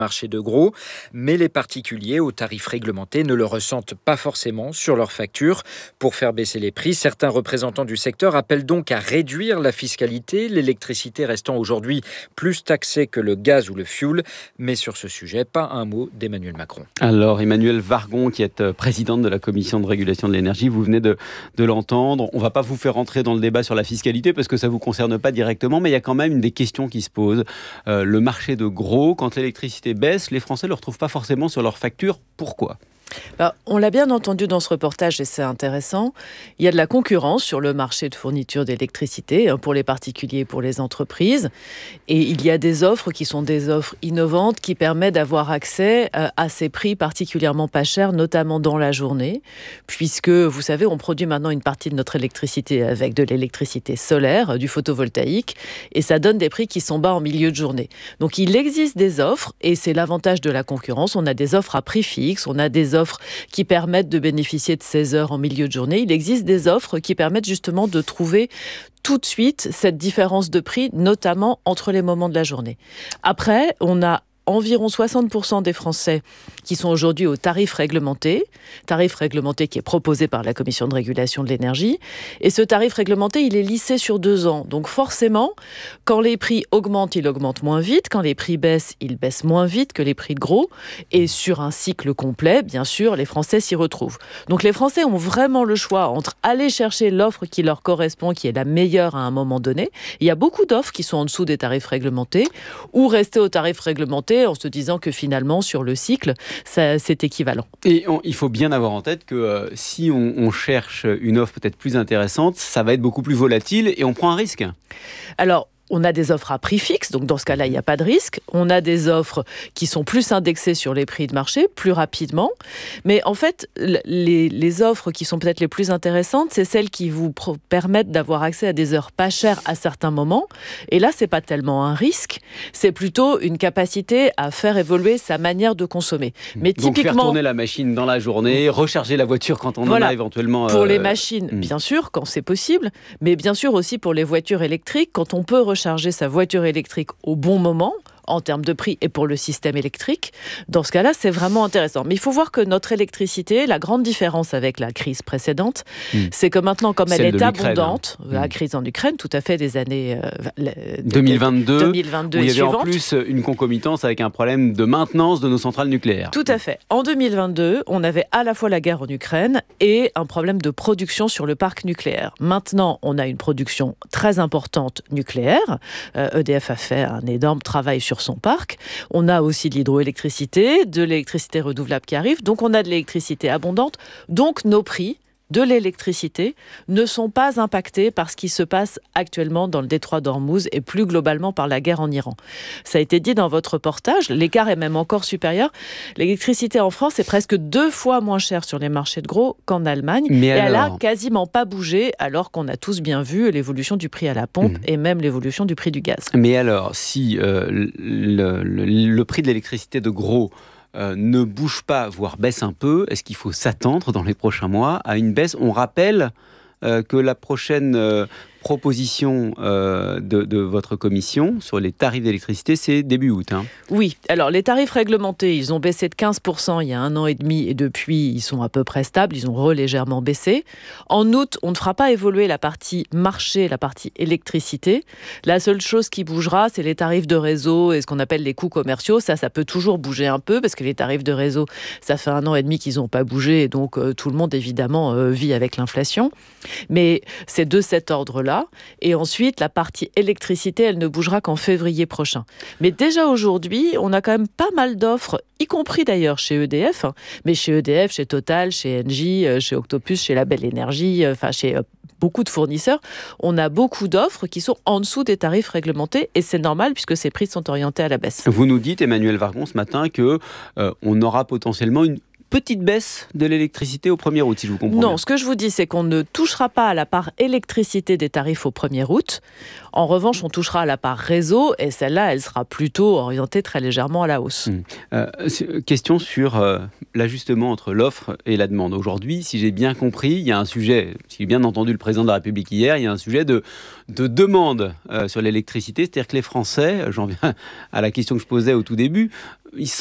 marché de gros, mais les particuliers aux tarifs réglementés ne le ressentent pas forcément sur leurs factures. Pour faire baisser les prix, certains représentants du secteur appellent donc à réduire la fiscalité, l'électricité restant aujourd'hui plus taxée que le gaz ou le fioul. Mais sur ce sujet, pas un mot d'Emmanuel Macron. Alors Emmanuelle Wargon, qui est présidente de la Commission de régulation de l'énergie, vous venez de l'entendre. On ne va pas vous faire rentrer dans le débat sur la fiscalité parce que ça ne vous concerne pas directement, mais il y a quand même des questions qui se posent. Le marché de gros, quand l'électricité baisse, les Français ne le retrouvent pas forcément sur leur facture. Pourquoi ? On l'a bien entendu dans ce reportage et c'est intéressant. Il y a de la concurrence sur le marché de fourniture d'électricité pour les particuliers et pour les entreprises. Et il y a des offres qui sont des offres innovantes qui permettent d'avoir accès à ces prix particulièrement pas chers, notamment dans la journée. Puisque, vous savez, on produit maintenant une partie de notre électricité avec de l'électricité solaire, du photovoltaïque. Et ça donne des prix qui sont bas en milieu de journée. Donc il existe des offres et c'est l'avantage de la concurrence. On a des offres à prix fixe, on a des offres qui permettent de bénéficier de 16 heures en milieu de journée. Il existe des offres qui permettent justement de trouver tout de suite cette différence de prix, notamment entre les moments de la journée. Après, on a environ 60% des Français qui sont aujourd'hui au tarif réglementé qui est proposé par la Commission de régulation de l'énergie. Et ce tarif réglementé, il est lissé sur 2 ans. Donc forcément, quand les prix augmentent, il augmente moins vite. Quand les prix baissent, il baisse moins vite que les prix de gros. Et sur un cycle complet, bien sûr, les Français s'y retrouvent. Donc les Français ont vraiment le choix entre aller chercher l'offre qui leur correspond, qui est la meilleure à un moment donné. Il y a beaucoup d'offres qui sont en dessous des tarifs réglementés ou rester au tarif réglementé en se disant que finalement, sur le cycle, c'est équivalent. Et il faut bien avoir en tête que si on cherche une offre peut-être plus intéressante, ça va être beaucoup plus volatile et on prend un risque. Alors, on a des offres à prix fixe, donc dans ce cas-là, il n'y a pas de risque. On a des offres qui sont plus indexées sur les prix de marché, plus rapidement. Mais en fait, les offres qui sont peut-être les plus intéressantes, c'est celles qui vous permettent d'avoir accès à des heures pas chères à certains moments. Et là, c'est pas tellement un risque, c'est plutôt une capacité à faire évoluer sa manière de consommer. Mais donc typiquement, faire tourner la machine dans la journée, recharger la voiture quand on en a éventuellement... Pour les machines, bien sûr, quand c'est possible, mais bien sûr aussi pour les voitures électriques, quand on peut recharger sa voiture électrique au bon moment, en termes de prix et pour le système électrique. Dans ce cas-là, c'est vraiment intéressant. Mais il faut voir que notre électricité, la grande différence avec la crise précédente, c'est que maintenant, comme elle est abondante, la crise en Ukraine, tout à fait, des années 2022 où il y avait en plus une concomitance avec un problème de maintenance de nos centrales nucléaires. Tout à fait. En 2022, on avait à la fois la guerre en Ukraine et un problème de production sur le parc nucléaire. Maintenant, on a une production très importante nucléaire. EDF a fait un énorme travail sur son parc. On a aussi de l'hydroélectricité, de l'électricité renouvelable qui arrive. Donc, on a de l'électricité abondante. Donc, nos prix de l'électricité ne sont pas impactés par ce qui se passe actuellement dans le détroit d'Ormuz et plus globalement par la guerre en Iran. Ça a été dit dans votre reportage, l'écart est même encore supérieur. L'électricité en France est presque 2 fois moins chère sur les marchés de gros qu'en Allemagne. Elle a quasiment pas bougé alors qu'on a tous bien vu l'évolution du prix à la pompe et même l'évolution du prix du gaz. Mais alors, si le prix de l'électricité de gros ne bouge pas, voire baisse un peu, est-ce qu'il faut s'attendre dans les prochains mois à une baisse ? On rappelle que la prochaine proposition de votre commission sur les tarifs d'électricité, c'est début août. Oui, alors les tarifs réglementés, ils ont baissé de 15% il y a 1 an et demi et depuis, ils sont à peu près stables, ils ont légèrement baissé. En août, on ne fera pas évoluer la partie marché, la partie électricité. La seule chose qui bougera, c'est les tarifs de réseau et ce qu'on appelle les coûts commerciaux. Ça peut toujours bouger un peu parce que les tarifs de réseau, ça fait 1 an et demi qu'ils n'ont pas bougé et donc tout le monde, évidemment, vit avec l'inflation. Mais c'est de cet ordre-là. Et ensuite, la partie électricité, elle ne bougera qu'en février prochain. Mais déjà aujourd'hui, on a quand même pas mal d'offres, y compris d'ailleurs chez EDF, mais chez EDF, chez Total, chez Engie, chez Octopus, chez Label Énergie, chez beaucoup de fournisseurs. On a beaucoup d'offres qui sont en dessous des tarifs réglementés et c'est normal puisque ces prix sont orientés à la baisse. Vous nous dites, Emmanuelle Wargon, ce matin, qu'on aura potentiellement petite baisse de l'électricité au 1er août, si je vous comprends bien. Non, ce que je vous dis, c'est qu'on ne touchera pas à la part électricité des tarifs au 1er août. En revanche, on touchera à la part réseau, et celle-là, elle sera plutôt orientée très légèrement à la hausse. Question sur l'ajustement entre l'offre et la demande. Aujourd'hui, si j'ai bien compris, il y a un sujet, si j'ai bien entendu le président de la République hier, il y a un sujet de demande sur l'électricité, c'est-à-dire que les Français, j'en viens à la question que je posais au tout début,